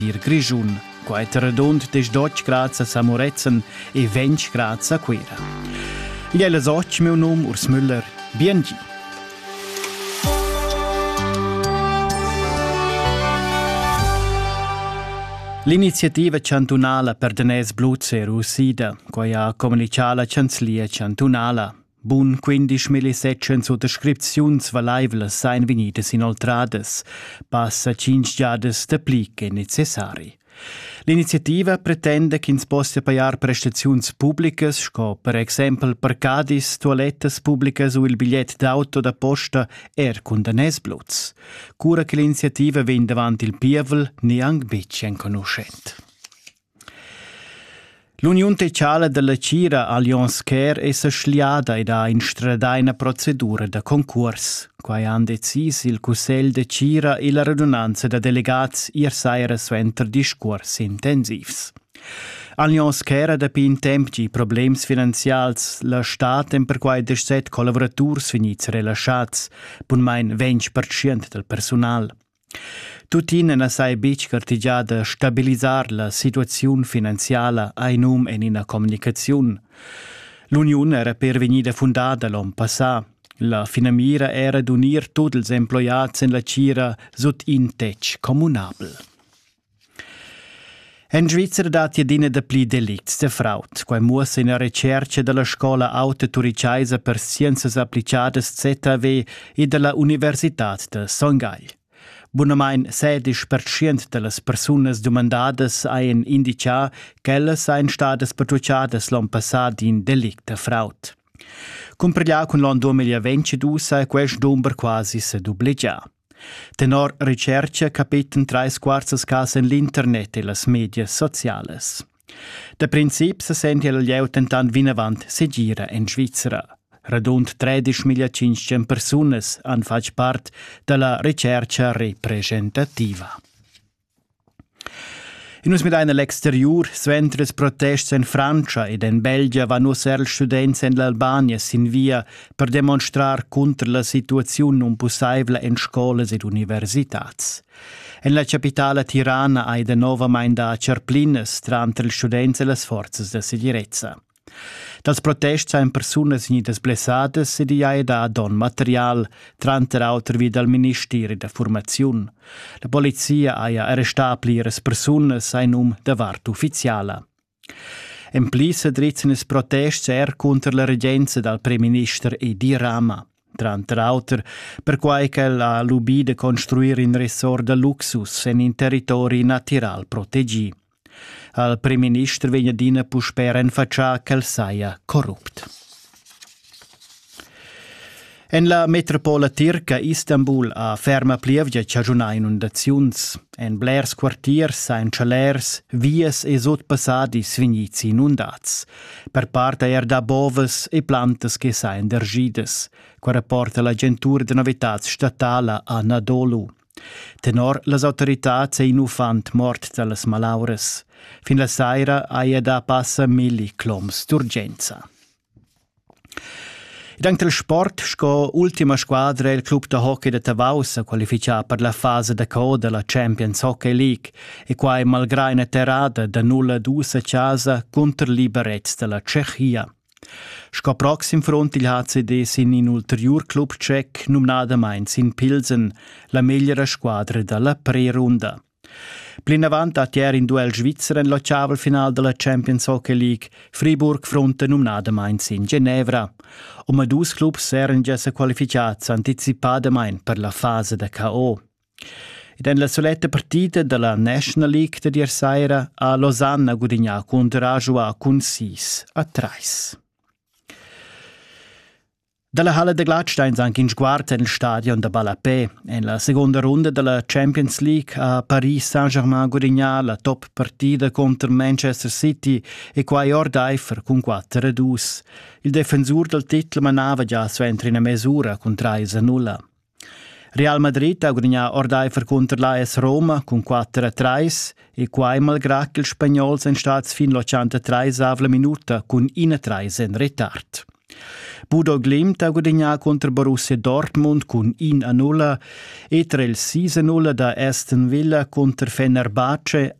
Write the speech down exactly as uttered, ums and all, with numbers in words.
ir Grischun, quaita redond des dotg grads a Samorezen e venti grads a Quera. Gli elas och meu nom Urs Müller, biengi. L'iniziativa cantunala per Danès Bluz e Rusida, quai ha comunicato la Canzlia cantunala. Bun quindicimila sottoscriziuns valaivlas sain venidas inoltrades, passa cinc giades de pliche necessari. L'iniziativa pretende che ins possa paiar prestaziuns publicas, sco per exempel parcadis, toilettas publicas o il bigliet d'auto da posta er cun Danès Bluz. Cura che l'iniziativa vien davant il pievel neang bitchen conoscent. L'Unione Teciala della Cira Allianz Care è sasliada ed ha instradà una procedura da concorso, quai han decis il Cussel de Cira e la radunanza da delegats ier saira suenter discorsi intensivs. Allianz Care ha da pin temp gi problems finanzials la stat en per quai dezset collaboraturs finits relasciats, pun mein venti per cento del personal. Tutin na sai bic cartigia da stabilizzar la situazione finanziala ai num en in comunicazione. L'Unione era pervenida fundata l'anno passato. La finamira era d'unir tutti els employats en la Cira sut in tec comunabel. En Svizzera dat jedina da pli delicts de fraud, quai muossa in a ricerca della scola auto-turiciaisa per sciences applicadas Z V e della Universitat de Songhai. Bunamain sedisch per cient de las persunas domandadas hain indicia che ellas hain stadas pertuciadas l'an passat in delicta fraud. Cumpreglia con l'an duemilaventidue sa quest number quasi se dublegia. Tenor ricerca capitan tres quartas cas en l'internet e las medias sociales. De princip se senti el lieu tentant vinavant se gira en Svizzera. Radund tredicimila cinquecento personas han fatg part della ricerca representativa. In us medaina l'exterior, sventres protests in Francia ed in Belgia van us er students in l'Albania sin via per demonstrar contra la situazione non possibile in scolas ed universitats. In la capitale Tirana hai de nova main da cerplinas tra entre els students e les forces de sicurezza. Dals protests han personas venidas blessades e di hai da don material, tranter auter wie dal Ministeri da Formaziun. La polizia ha arrestat pliras personas ein um da vart ufficiala. En plisa dritzen es protests er contra la regenza dal Premierminister Edi Rama. Tranter auter, per quai che la lubi de construir in resort de luxus en in territori natural protegi. Al Premierminister vegna dina pusper en faccia che saia corrupt. En la metropola turca Istanbul a ferma plievgia cagiuna inundaziuns. En blers quartiers sain chalers, vias e sotpassadis vegnits inundats. Per parte er da boves e plantas che sain dergides, qua rapporta l'agentura de novitats statala a Nadolu. Tenor las autoritats e inufant mort dallas malauras. Fin la saira aia da passa milli cloms d'urgenza. Dank del sport, sco ultima squadra il club de hockey de Tavaus a qualificar per la fase de co de la Champions Hockey League e quai malgrà una terrada de nulla dus a casa contra Liberec de la Cechia. Sco proxim front il H C D sin in ulterior club cec numnada Mainz in Pilsen, la migliore squadra della pre-runda. Plin avant at ier in duel Svizzer en l'ottavel final della Champions Hockey League, Fribourg fronte numnada Mainz in Ginevra. Oma dus clubs eren già se qualificats anticipadamain per la fase de K O. Ed en la soletta partita della National League de dier saira a Lausanne gudigna contra Ajoa con sis a tres. Dalla Halle de Gladsteins anche in sguardo nel stadion de Balapé. En la seconda ronda della Champions League a Paris Saint-Germain-Gudigna la top partita contro Manchester City e quai Ordeifer con quattro a due. Il difensor del titolo manava già suentra in misura con tre a nulla. Real Madrid ha gudigna Ordeifer contro l'A S Roma con quattro a tre e quai malgrà che il spagnol sen stats fin l'ottantatré avla minuta con una tre in retard. Bodo Glimt ha guadagnato contro Borussia Dortmund con uno a null e tra il sei a null da Aston Villa contro Fenerbahce